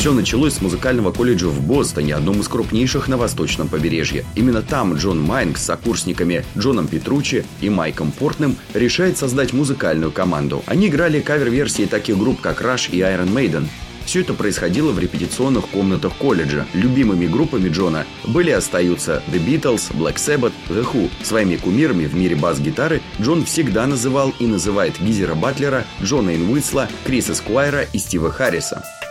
Все началось с музыкального колледжа в Бостоне, одном из крупнейших на восточном побережье. Именно там Джон Майнг с сокурсниками Джоном Петруччи и Майком Портнем решает создать музыкальную команду. Они играли кавер-версии таких групп, как Rush и Iron Maiden. Все это происходило в репетиционных комнатах колледжа. Любимыми группами Джона были и остаются The Beatles, Black Sabbath, The Who. Своими кумирами в мире бас-гитары Джон всегда называл и называет Гизера Батлера, Джона Энвисла, Криса Сквайра и Стива Харриса.